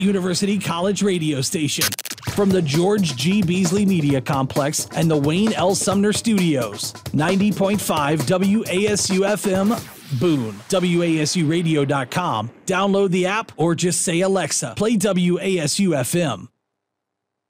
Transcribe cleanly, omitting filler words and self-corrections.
University College radio station. From the George G. Beasley Media Complex and the Wayne L. Sumner Studios. 90.5 WASU-FM, Boone. WASUradio.com. Download the app or just say, Alexa, play WASU-FM.